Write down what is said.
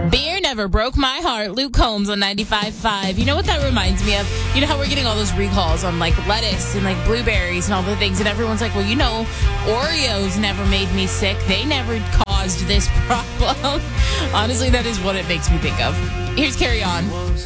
Beer never broke my heart. Luke Combs on 95.5. You know what that reminds me of? You know how we're getting all those recalls on like lettuce and like blueberries and all the things, and everyone's like, well, you know, Oreos never made me sick. They never caused this problem. Honestly, that is what it makes me think of. Here's Carry On.